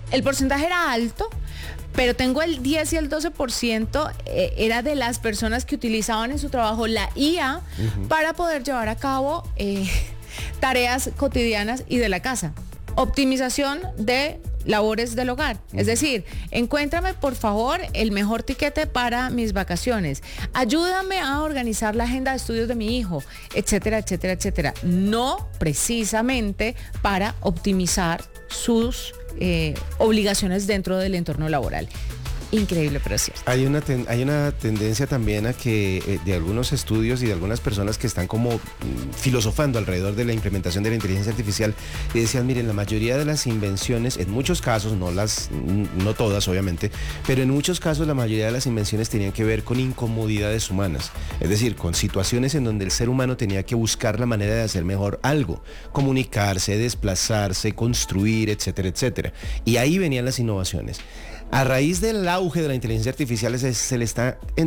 El porcentaje era alto, pero tengo el 10 y el 12% era de las personas que utilizaban en su trabajo la IA para poder llevar a cabo tareas cotidianas y de la casa. Optimización de labores del hogar. Es decir, encuéntrame por favor el mejor tiquete para mis vacaciones. Ayúdame a organizar la agenda de estudios de mi hijo, etcétera, etcétera, etcétera. No precisamente para optimizar sus obligaciones dentro del entorno laboral. Increíble, pero cierto. Hay una tendencia también a que de algunos estudios y de algunas personas que están como filosofando alrededor de la implementación de la inteligencia artificial y decían, miren, la mayoría de las invenciones, en muchos casos, no todas obviamente, pero en muchos casos la mayoría de las invenciones tenían que ver con incomodidades humanas, es decir, con situaciones en donde el ser humano tenía que buscar la manera de hacer mejor algo, comunicarse, desplazarse, construir, etcétera, etcétera. Y ahí venían las innovaciones. A raíz del auge de la inteligencia artificial se le está